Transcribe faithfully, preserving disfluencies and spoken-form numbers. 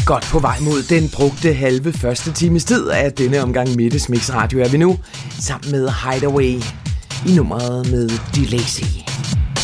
Godt på vej mod den brugte halve første times tid af denne omgang Midtes Mix Radio er vi nu sammen med Hideaway i nummeret med De Lazy.